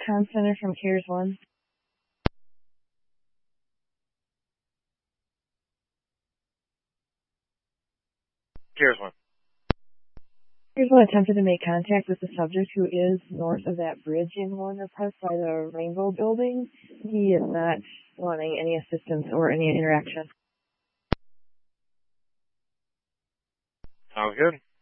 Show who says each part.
Speaker 1: Tom Center from Cares 1.
Speaker 2: Cares 1.
Speaker 1: Cares 1 attempted to make contact with the subject who is north of that bridge in Warner Park by the Rainbow Building. He is not wanting any assistance or any interaction.
Speaker 2: Sounds good.